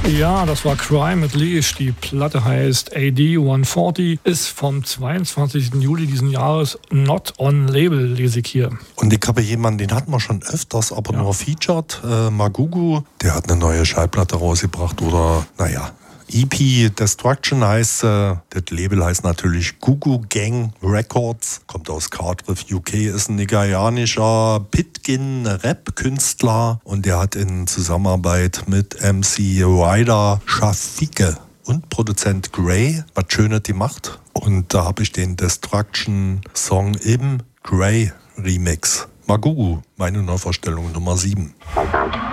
Ja, das war Cry mit Leash. Die Platte heißt AD 140, ist vom 22. Juli diesen Jahres, not on Label, lese ich hier. Und ich habe jemanden, den hatten wir schon öfters, aber nur featured, Magugu, der hat eine neue Schallplatte rausgebracht oder, EP Destruction heißt, das Label heißt natürlich Gugu Gang Records, kommt aus Cardiff, UK, ist ein nigerianischer Pitgin-Rap-Künstler und der hat in Zusammenarbeit mit MC Ryder Shafike und Produzent Grey was Schönes gemacht. Und da habe ich den Destruction-Song im Grey Remix. Magugu, meine Neuvorstellung Nummer 7.